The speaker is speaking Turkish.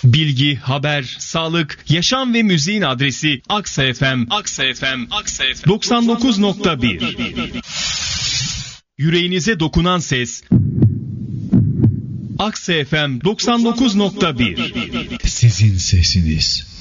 Bilgi, haber, sağlık, yaşam ve müziğin adresi Aksa FM. Aksa FM. Aksa FM. 99.1. Yüreğinize dokunan ses. Aksa FM 99.1. Sizin sesiniz.